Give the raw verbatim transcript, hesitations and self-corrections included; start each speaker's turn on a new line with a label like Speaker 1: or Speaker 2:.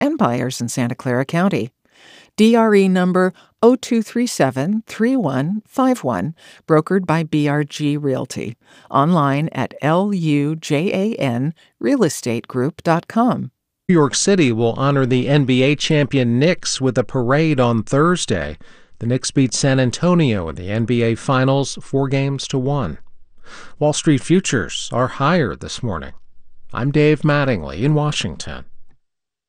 Speaker 1: and buyers in Santa Clara County. D R E number zero two three seven, three one five one, brokered by B R G Realty. Online at L U J A N real estate group dot com.
Speaker 2: New York City will honor the N B A champion Knicks with a parade on Thursday. The Knicks beat San Antonio in the N B A Finals four games to one. Wall Street futures are higher this morning. I'm Dave Mattingly in Washington.